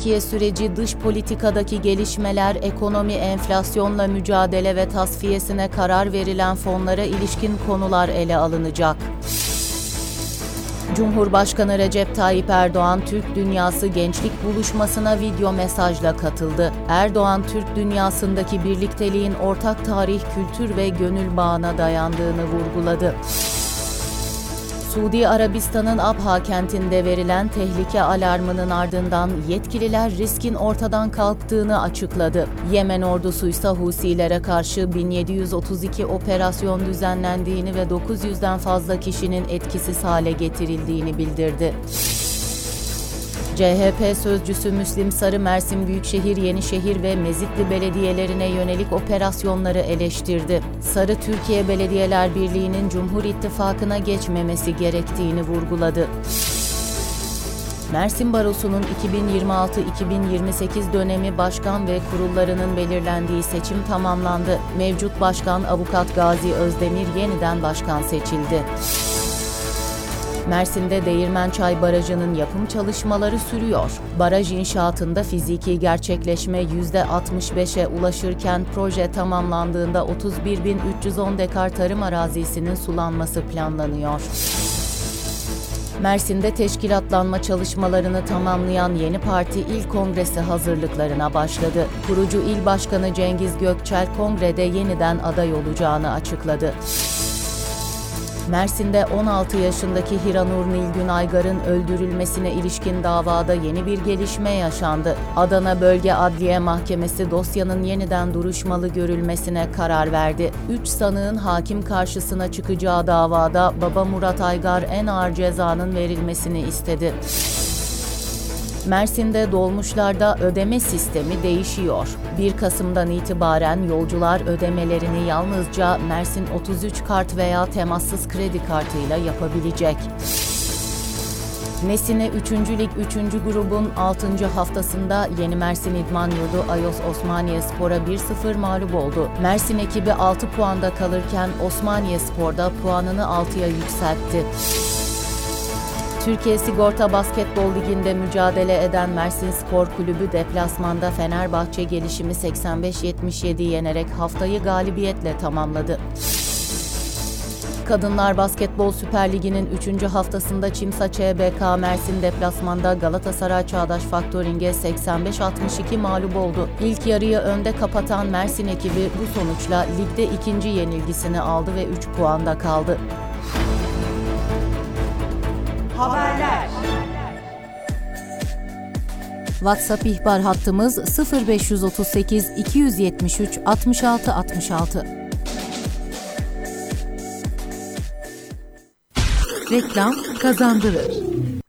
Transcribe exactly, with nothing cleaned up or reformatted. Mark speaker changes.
Speaker 1: Türkiye süreci, dış politikadaki gelişmeler, ekonomi, enflasyonla mücadele ve tasfiyesine karar verilen fonlara ilişkin konular ele alınacak. Cumhurbaşkanı Recep Tayyip Erdoğan, Türk Dünyası Gençlik Buluşması'na video mesajla katıldı. Erdoğan, Türk dünyasındaki birlikteliğin ortak tarih, kültür ve gönül bağına dayandığını vurguladı. Suudi Arabistan'ın Abha kentinde verilen tehlike alarmının ardından yetkililer riskin ortadan kalktığını açıkladı. Yemen ordusuysa Husilere karşı bin yedi yüz otuz iki operasyon düzenlendiğini ve dokuz yüzden fazla kişinin etkisiz hale getirildiğini bildirdi. C H P sözcüsü Müslim Sarı, Mersin Büyükşehir, Yenişehir ve Mezitli belediyelerine yönelik operasyonları eleştirdi. Sarı, Türkiye Belediyeler Birliği'nin Cumhur İttifakı'na geçmemesi gerektiğini vurguladı. Mersin Barosu'nun iki bin yirmi altı iki bin yirmi sekiz dönemi başkan ve kurullarının belirlendiği seçim tamamlandı. Mevcut başkan Avukat Gazi Özdemir yeniden başkan seçildi. Mersin'de Değirmençay Barajı'nın yapım çalışmaları sürüyor. Baraj inşaatında fiziki gerçekleşme yüzde altmış beşe ulaşırken proje tamamlandığında otuz bir bin üç yüz on dekar tarım arazisinin sulanması planlanıyor. Mersin'de teşkilatlanma çalışmalarını tamamlayan yeni parti il kongresi hazırlıklarına başladı. Kurucu il başkanı Cengiz Gökçel kongrede yeniden aday olacağını açıkladı. Mersin'de on altı yaşındaki Hiranur Nilgün Aygar'ın öldürülmesine ilişkin davada yeni bir gelişme yaşandı. Adana Bölge Adliye Mahkemesi dosyanın yeniden duruşmalı görülmesine karar verdi. Üç sanığın hakim karşısına çıkacağı davada baba Murat Aygar en ağır cezanın verilmesini istedi. Mersin'de dolmuşlarda ödeme sistemi değişiyor. bir Kasım'dan itibaren yolcular ödemelerini yalnızca Mersin otuz üç kart veya temassız kredi kartıyla yapabilecek. Nesine üçüncü Lig üçüncü grubun altıncı haftasında Yeni Mersin İdman Yurdu Ayos Osmaniyespor'a bir sıfır mağlup oldu. Mersin ekibi altı puanda kalırken Osmaniyespor'da puanını altıya yükseltti. Türkiye Sigorta Basketbol Ligi'nde mücadele eden Mersin Spor Kulübü deplasmanda Fenerbahçe Gelişimi seksen beş yetmiş yedi yenerek haftayı galibiyetle tamamladı. Kadınlar Basketbol Süper Ligi'nin üçüncü haftasında Çimsa Ç B K Mersin deplasmanda Galatasaray Çağdaş Faktöring'e seksen beş altmış iki mağlup oldu. İlk yarıyı önde kapatan Mersin ekibi bu sonuçla ligde ikinci yenilgisini aldı ve üç puanda kaldı.
Speaker 2: Haberler.
Speaker 1: WhatsApp ihbar hattımız sıfır beş otuz sekiz iki yüz yetmiş üç altmış altı altmış altı.
Speaker 3: Reklam kazandırır.